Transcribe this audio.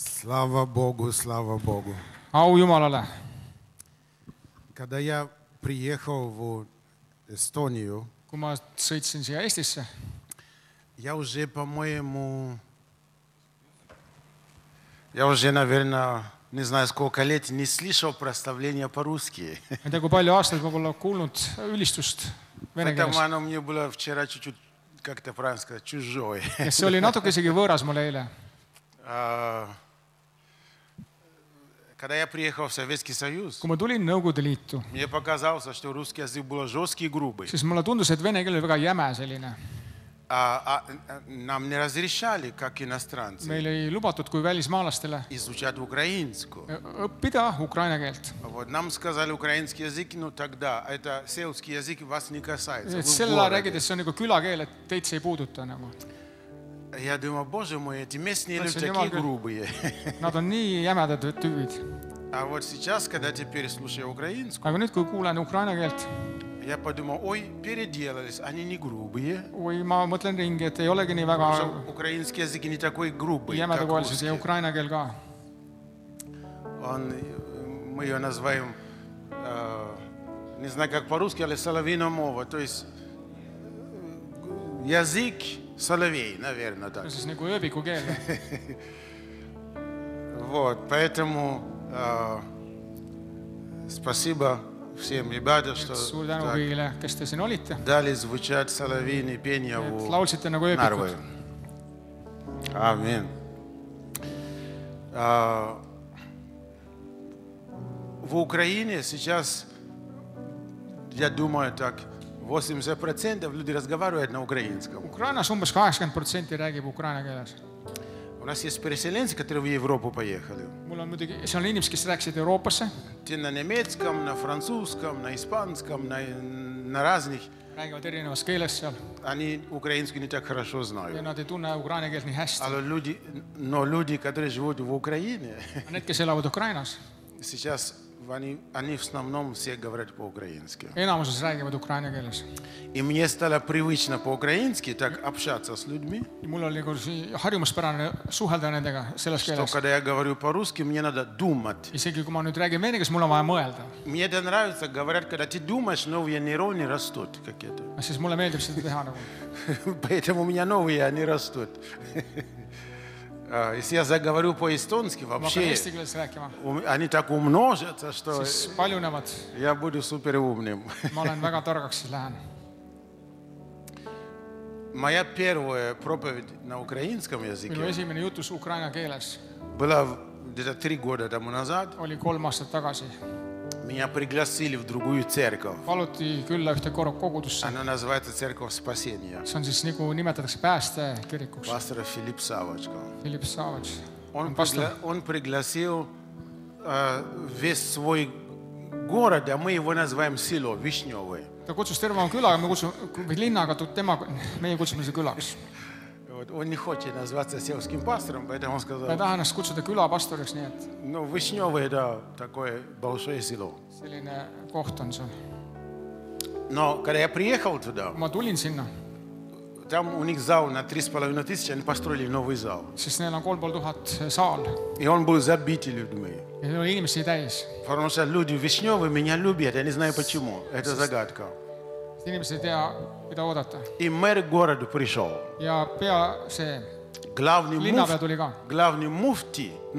Слава Богу, слава Богу. Au Jumalale. Когда я приехал в Эстонию, Kui ma sõitsin siia Eestisse, я уже, по-моему, наверное, не знаю, сколько лет не слышал прославления по-русски. ma ei tea, kui palju aastaid ma pole kuulnud ülistust vene Поэтому keeles. оно мне было вчера чуть-чуть, как это правильно сказать, чужое. Ja see oli natuke isegi võõras mulle eile. Когда я приехал в Советский Союз, Kui ma tulin Nõukogude Liitu, мне показалось, что русский язык был жесткий и грубый. siis mulle tundus, et vene keel oli väga jäme selline. Нам не разрешали, как иностранцы, Meil ei lubatud kui välismaalastele изучать украинскую. õppida ukraina keelt. Вот, нам сказали украинский язык, ну тогда, это сельский язык вас не касается. Et Вы в sel ajal городе. räägides see on nagu külakeel, et teid see ei puuduta nagu. Я думаю, боже мой, эти местные люди Значит, не такие могу. грубые. Nad on nii jämedad tüübid. А вот сейчас, когда теперь слушаю украинскую, Aga nüüd, kui kuulen ukraina keelt, я подумал, ой, переделались, они не грубые. või ma mõtlen ringi, et ei olegi nii Потому väga что украинский язык не такой грубый, как jämedakoelisus ja русский. ukraina keel ka. Мы ее называем, не знаю, как по-русски, але соловьиная мова. То есть язык соловей, наверное, так. Siis nagu ööbiku keel. Вот, поэтому спасибо всем ребятам, что Suur tänu так kõigile, kes te siin olite. дали звучать соловьиные пения Et в laulsite nagu Нарве. ööbikud. Аминь. В Украине сейчас, я думаю, так, 80% людей разговаривают на украинском. Ukrainas umbes 80% räägib ukraina keeles. У нас есть переселенцы, которые в Европу поехали. Mul on muidugi, seal on inimesed, kes rääkisid Euroopasse, Те на немецком, на французском, на испанском, на разных. räägivad erinevas keeles seal Они украинскую не так хорошо ja знают. nad ei tunne ukraina keelt nii hästi. Но люди, которые живут в Украине, Need, kes elavad Ukrainas, сейчас они в основном все говорят по-украински. enamuses räägivad ukraina keeles. И мне стало привычно по-украински так общаться с людьми, Mul oli harjumuspärane suhelda nendega selles что keeles. когда я говорю по-русски, мне надо думать. Isegi kui ma nüüd räägin vene keeles, mul on vaja mõelda. Мне это нравится, говорят, когда ты думаешь, новые нейроны растут какие-то. Siis mulle meeldib seda teha nagu. Поэтому у меня новые, они растут. Если я заговорю по-эстонски, Ma hakkan вообще eesti keeles rääkima, они так умножатся, что siis paljunevad. я буду суперумным. Ma olen väga targaks, siis lähen. Моя первая проповедь на украинском Minu языке esimene jutus ukraina keeles была где-то 3 года тому назад. oli 3 aastat tagasi. Меня пригласили в другую церковь. Paluti külla ühte kogudusse. Она называется Церковь Спасения. See on siis nagu nimetatakse päästekirikuks. Пастор Филипп Савочка. Philip Savage Он on pastor. пригласил весь свой город, а мы его называем село Вишневое. Ta kutsus terve oma küla, me kutsume, või linnaga, meie kutsume seda külaks. Вот. Он не хочет назваться сельским пастором, поэтому он Ta ei сказал, taha ennast kutsuda külapastoriks, nii et ну, Вишневое, да, такое большое село. selline koht on seal. Но когда я приехал туда, Kui ma tulin sinna, там у них зал на 3500, они построили новый зал. sest neil on 3500 saal И он был забит людьми. ja neil oli inimesi täis. Потому что люди Вишневые меня любят, я не знаю почему. Это загадка. Inimesed ei tea, mida oodata. И мэр города пришел. Ja see Главный linnapea tuli ka. главный муфти